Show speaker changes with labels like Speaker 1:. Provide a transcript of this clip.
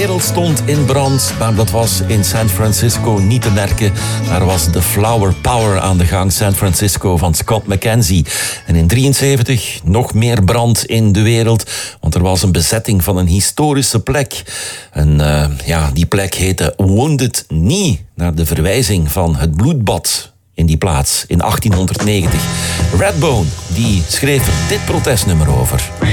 Speaker 1: wereld stond in brand, maar dat was in San Francisco niet te merken. Daar was de Flower Power aan de gang, San Francisco van Scott McKenzie. En in 1973 nog meer brand in de wereld, want er was een bezetting van een historische plek. En die plek heette Wounded Knee, naar de verwijzing van het bloedbad in die plaats in 1890. Redbone, die schreef er dit protestnummer over.